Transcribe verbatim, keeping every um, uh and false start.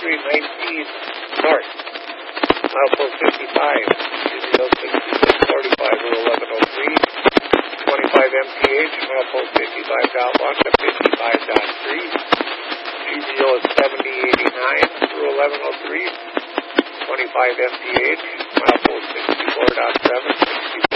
three nineteen north. Milepost fifty-five, G Z L sixty-six forty-five to eleven oh three. twenty-five M P H, milepost fifty-five dot one to fifty-five dot three. G Z L is seventy eighty-nine through eleven oh three. twenty-five M P H, milepost sixty-four dot seven, sixty-four